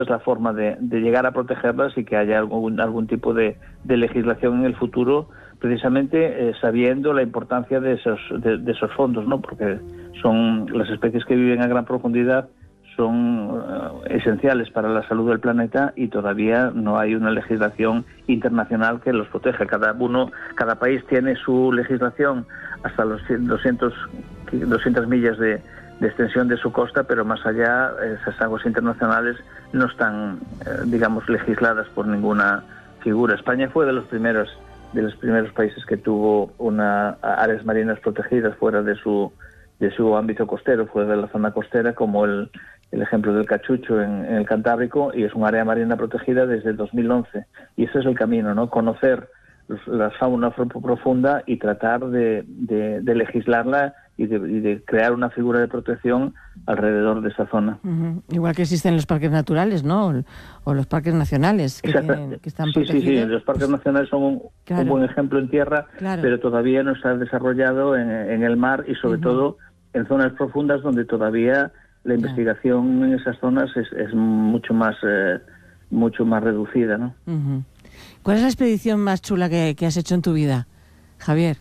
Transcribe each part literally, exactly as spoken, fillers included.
es la forma de, de llegar a protegerlas y que haya algún, algún tipo de, de legislación en el futuro, precisamente eh, sabiendo la importancia de esos, de, de esos fondos, ¿no? Porque son las especies que viven a gran profundidad, son uh, esenciales para la salud del planeta y todavía no hay una legislación internacional que los proteja. Cada uno, cada país tiene su legislación hasta los doscientas millas de, de extensión de su costa, pero más allá esas aguas internacionales no están, eh, digamos, legisladas por ninguna figura. España fue de los primeros de los primeros países que tuvo una áreas marinas protegidas fuera de su de su ámbito costero, fuera de la zona costera, como el el ejemplo del Cachucho en, en el Cantábrico, y es un área marina protegida desde el dos mil once. Y ese es el camino, ¿no? Conocer la fauna profunda y tratar de, de, de legislarla y de, y de crear una figura de protección alrededor de esa zona. Uh-huh. Igual que existen los parques naturales, ¿no? O los parques nacionales que, tienen, que están sí, protegidos. Sí, sí, los parques nacionales son un, claro. un buen ejemplo en tierra, claro. pero todavía no se ha desarrollado en, en el mar y sobre uh-huh. todo en zonas profundas donde todavía la investigación claro. en esas zonas es, es mucho más eh, mucho más reducida, ¿no? Uh-huh. ¿Cuál es la expedición más chula que, que has hecho en tu vida, Javier?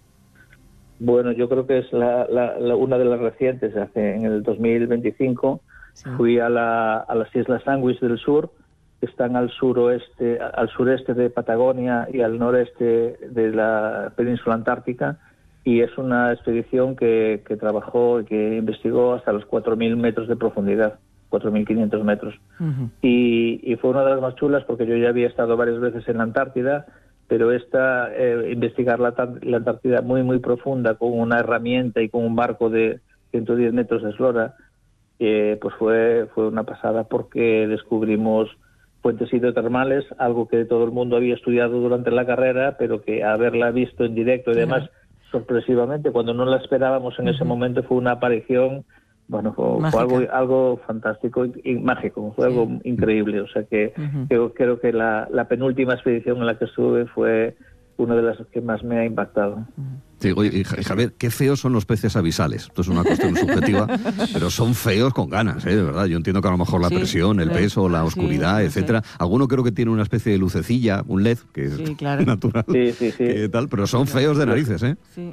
Bueno, yo creo que es la, la, la, una de las recientes, hace en el dos mil veinticinco. Sí. Fui a, la, a las Islas Sandwich del Sur, que están al suroeste, al sureste de Patagonia y al noreste de la península antártica. Y es una expedición que, que trabajó y que investigó hasta los cuatro mil metros de profundidad, cuatro mil quinientos metros. Uh-huh. Y, y fue una de las más chulas porque yo ya había estado varias veces en la Antártida, pero esta, eh, investigar la, la Antártida muy, muy profunda con una herramienta y con un barco de ciento diez metros de eslora, eh, pues fue, fue una pasada porque descubrimos fuentes hidrotermales, algo que todo el mundo había estudiado durante la carrera, pero que haberla visto en directo y demás... Uh-huh. sorpresivamente, cuando no la esperábamos en uh-huh. ese momento, fue una aparición, bueno, fue, fue algo algo fantástico y, y mágico, fue sí. algo increíble. O sea que uh-huh. creo, creo que la, la penúltima expedición en la que estuve fue una de las que más me ha impactado. Sí, oye, Javier, qué feos son los peces abisales. Esto es una cuestión subjetiva, pero son feos con ganas, ¿eh? De verdad. Yo entiendo que a lo mejor la sí, presión, el peso, la oscuridad, sí, etcétera. Sí. Alguno creo que tiene una especie de lucecilla, un L E D, que es sí, claro. natural, sí, sí, sí. Que tal, pero son feos de narices, ¿eh? Sí.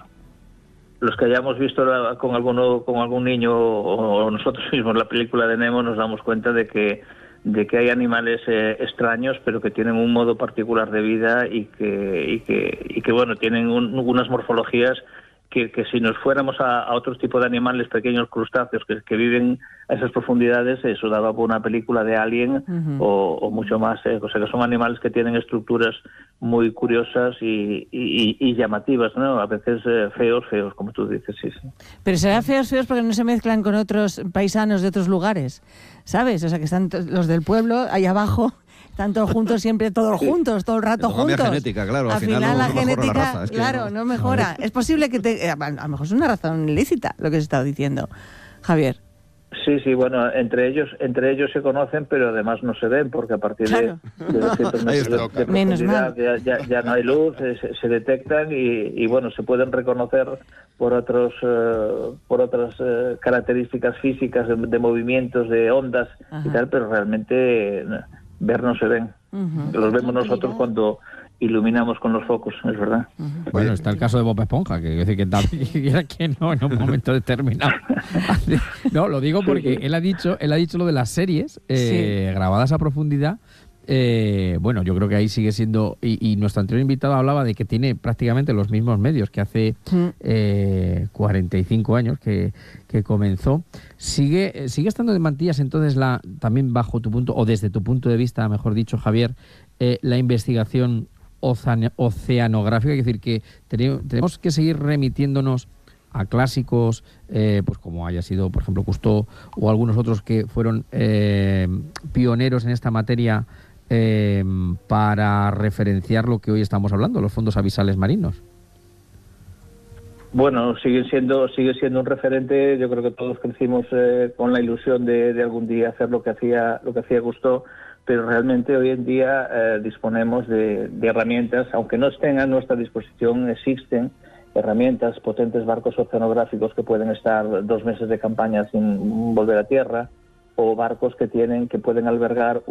Los que hayamos visto la, con alguno, con algún niño o nosotros mismos la película de Nemo, nos damos cuenta de que de que hay animales eh, extraños, pero que tienen un modo particular de vida y que y que y que bueno, tienen un, unas morfologías que, que si nos fuéramos a, a otros tipos de animales, pequeños crustáceos que, que viven a esas profundidades, eso daba por una película de Alien uh-huh. o, o mucho más. Eh. O sea que son animales que tienen estructuras muy curiosas y, y, y llamativas, ¿no? A veces eh, feos, feos, como tú dices, sí, sí. Pero serán feos, feos porque no se mezclan con otros paisanos de otros lugares, ¿sabes? O sea que están t- los del pueblo ahí abajo. Están todos juntos, siempre todos juntos, todo el rato Eso juntos. Cambia genética, claro. Al, al final, final no, la no genética, la raza, es que claro, no, no mejora. Es posible que te... A lo mejor es una razón ilícita lo que se está diciendo, Javier. Sí, sí, bueno, entre ellos entre ellos se conocen, pero además no se ven, porque a partir claro. de, de doscientos metros de, de profundidad ya, ya, ya no hay luz, se, se detectan y, y, bueno, se pueden reconocer por otros uh, por otras uh, características físicas de, de movimientos, de ondas Ajá. y tal, pero realmente uh, ver no se ven. Uh-huh. Los vemos nosotros cuando iluminamos con los focos, es verdad. Uh-huh. Bueno, está el caso de Bob Esponja, que decir que también que no en un momento determinado. No, lo digo porque él ha dicho, él ha dicho lo de las series eh, sí. grabadas a profundidad. Eh, bueno, yo creo que ahí sigue siendo, y, y nuestro anterior invitado hablaba de que tiene prácticamente los mismos medios que hace eh, cuarenta y cinco años que, que comenzó. Sigue sigue estando de mantillas entonces la también bajo tu punto, o desde tu punto de vista, mejor dicho, Javier, eh, la investigación oceanográfica, es decir, que tenemos que seguir remitiéndonos a clásicos, eh, pues como haya sido, por ejemplo, Cousteau o algunos otros que fueron eh, pioneros en esta materia eh, para referenciar lo que hoy estamos hablando, los fondos abisales marinos. Bueno, sigue siendo sigue siendo un referente. Yo creo que todos crecimos eh, con la ilusión de, de algún día hacer lo que hacía lo que hacía Cousteau, pero realmente hoy en día eh, disponemos de, de herramientas, aunque no estén a nuestra disposición, existen herramientas, potentes barcos oceanográficos que pueden estar dos meses de campaña sin volver a tierra, o barcos que tienen que pueden albergar